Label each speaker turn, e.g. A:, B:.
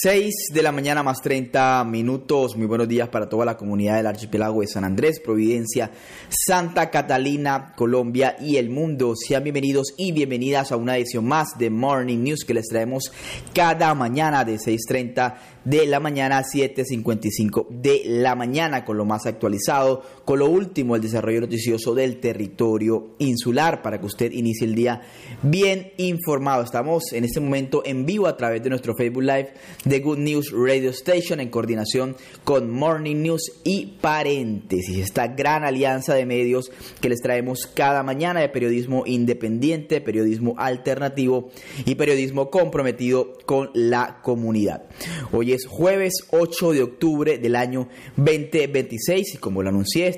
A: 6 de la mañana más 30 minutos. Muy buenos días para toda la comunidad del archipiélago de San Andrés, Providencia, Santa Catalina, Colombia y el mundo. Sean bienvenidos y bienvenidas a una edición más de Morning News que les traemos cada mañana de 6:30 de la mañana a 7:55 de la mañana, con lo más actualizado, con lo último, el desarrollo noticioso del territorio insular, para que usted inicie el día bien informado. Estamos en este momento en vivo a través de nuestro Facebook Live de Good News Radio Station, en coordinación con Morning News y Paréntesis, esta gran alianza de medios que les traemos cada mañana, de periodismo independiente, periodismo alternativo y periodismo comprometido con la comunidad. Hoy es jueves 8 de octubre del año 2026 y, como lo anuncié,